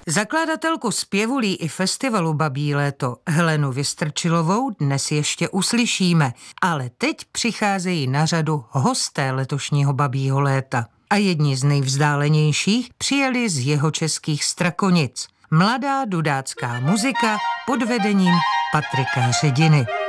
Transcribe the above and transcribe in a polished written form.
Zakladatelku zpěvulí i festivalu Babí léto Helenu Vystrčilovou dnes ještě uslyšíme, ale teď přicházejí na řadu hosté letošního Babího léta. A jedni z nejvzdálenějších přijeli z jihočeských Strakonic. Mladá dudácká muzika pod vedením PatrikaŘediny.